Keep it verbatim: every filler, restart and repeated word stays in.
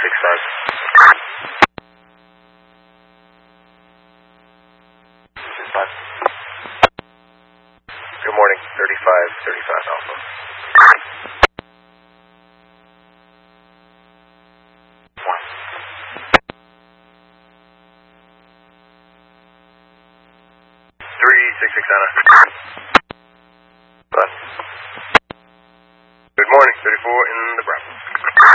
six five. six five. Good morning, thirty-five, thirty-five Alpha. One. three six six Anna. Good morning, thirty-four in the Bravo.